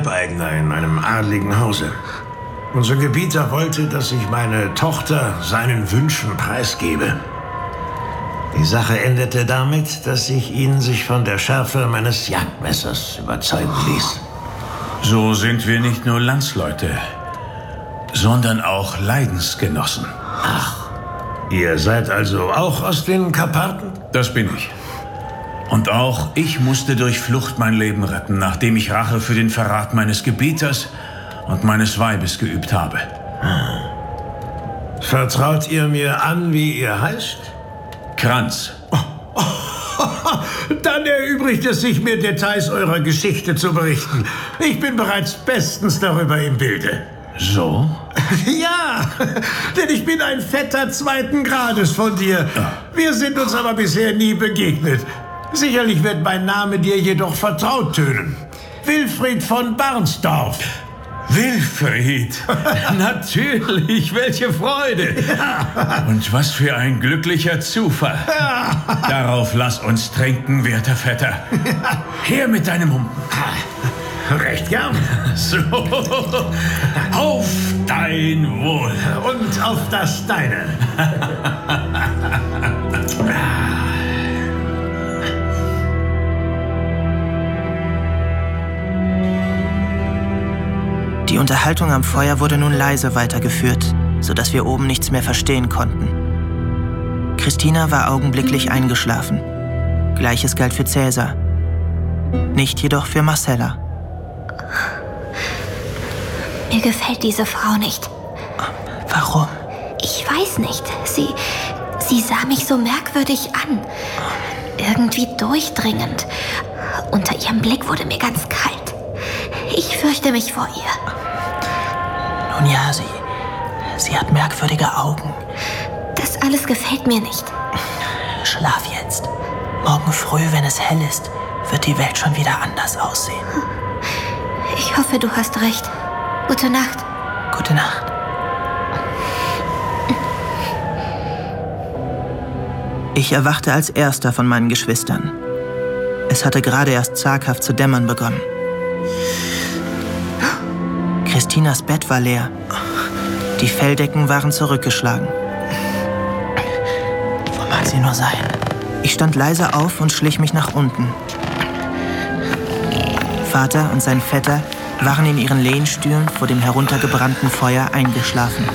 Leibeigner in einem adligen Hause. Unser Gebieter wollte, dass ich meine Tochter seinen Wünschen preisgebe. Die Sache endete damit, dass ich ihn sich von der Schärfe meines Jagdmessers überzeugen ließ. So sind wir nicht nur Landsleute, sondern auch Leidensgenossen. Ach, ihr seid also auch aus den Karpaten? Das bin ich. Und auch ich musste durch Flucht mein Leben retten, nachdem ich Rache für den Verrat meines Gebieters und meines Weibes geübt habe. Vertraut ihr mir an, wie ihr heißt? Kranz. Dann erübrigt es sich, mir Details eurer Geschichte zu berichten. Ich bin bereits bestens darüber im Bilde. So? Ja, denn ich bin ein Vetter zweiten Grades von dir. Wir sind uns aber bisher nie begegnet. Sicherlich wird mein Name dir jedoch vertraut tönen. Wilfried von Barnsdorf. Wilfried! Natürlich, welche Freude! Ja. Und was für ein glücklicher Zufall! Ja. Darauf lass uns trinken, werter Vetter. Ja. Her mit deinem Humpen. Recht gern. So, auf dein Wohl. Und auf das deine. Die Unterhaltung am Feuer wurde nun leise weitergeführt, sodass wir oben nichts mehr verstehen konnten. Christina war augenblicklich eingeschlafen. Gleiches galt für Cäsar. Nicht jedoch für Marcella. Mir gefällt diese Frau nicht. Warum? Ich weiß nicht. Sie sah mich so merkwürdig an. Irgendwie durchdringend. Unter ihrem Blick wurde mir ganz kalt. Ich fürchte mich vor ihr. Nun ja, sie hat merkwürdige Augen. Das alles gefällt mir nicht. Schlaf jetzt. Morgen früh, wenn es hell ist, wird die Welt schon wieder anders aussehen. Ich hoffe, du hast recht. Gute Nacht. Gute Nacht. Ich erwachte als erster von meinen Geschwistern. Es hatte gerade erst zaghaft zu dämmern begonnen. Christinas Bett war leer. Die Felldecken waren zurückgeschlagen. Wo mag sie nur sein? Ich stand leise auf und schlich mich nach unten. Vater und sein Vetter waren in ihren Lehnstühlen vor dem heruntergebrannten Feuer eingeschlafen.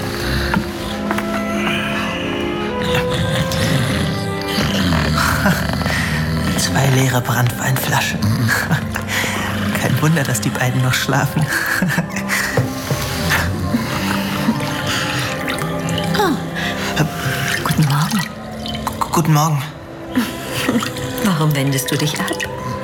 Zwei leere Branntweinflaschen. Kein Wunder, dass die beiden noch schlafen. Guten Morgen. Guten Morgen. Warum wendest du dich ab?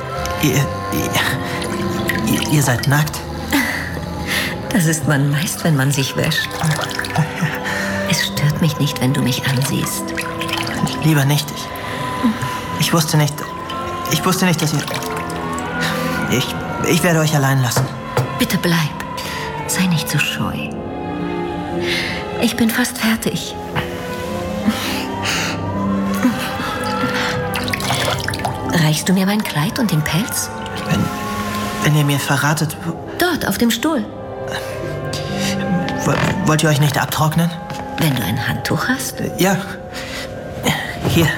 Ihr seid nackt. Das ist man meist, wenn man sich wäscht. Es stört mich nicht, wenn du mich ansiehst. Lieber nicht. Ich wusste nicht, dass ihr... Ich werde euch allein lassen. Bitte bleib. Sei nicht so scheu. Ich bin fast fertig. Reichst du mir mein Kleid und den Pelz? Wenn ihr mir verratet... Dort, auf dem Stuhl. Wollt ihr euch nicht abtrocknen? Wenn du ein Handtuch hast? Ja. Hier.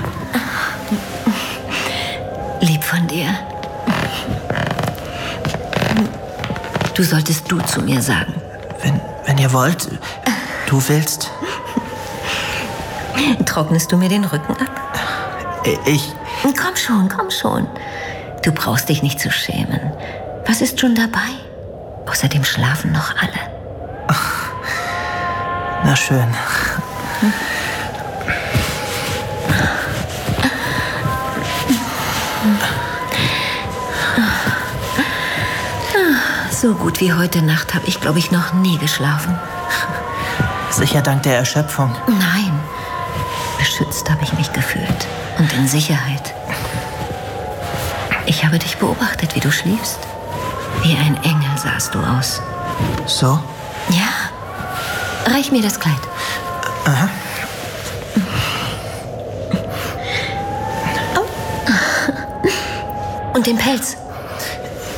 Lieb von dir. Du solltest du zu mir sagen. Wenn ihr wollt, du willst. Trocknest du mir den Rücken ab? Ich... Komm schon. Du brauchst dich nicht zu schämen. Was ist schon dabei? Außerdem schlafen noch alle. Na schön. So gut wie heute Nacht habe ich, glaube ich, noch nie geschlafen. Sicher dank der Erschöpfung. Nein, beschützt habe ich mich gefühlt und in Sicherheit. Ich habe dich beobachtet, wie du schliefst. Wie ein Engel sahst du aus. So? Ja. Reich mir das Kleid. Aha. Und den Pelz.